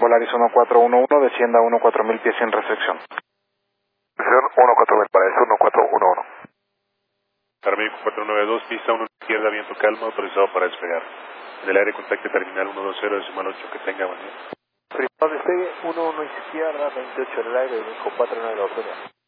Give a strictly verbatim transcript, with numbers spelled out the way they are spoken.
Volaris uno cuatro uno uno, descienda a uno cuatro mil pies sin restricción. uno cuatro mil para eso, uno cuatro uno uno. Armenico cuatro nueve dos, pista uno izquierda, viento calma, autorizado para despegar. Del aire contacte terminal uno dos cero, decimal ocho, que tenga buen día. Primero despegue, uno uno izquierda, veintiocho en el aire, México cuatro nueve dos.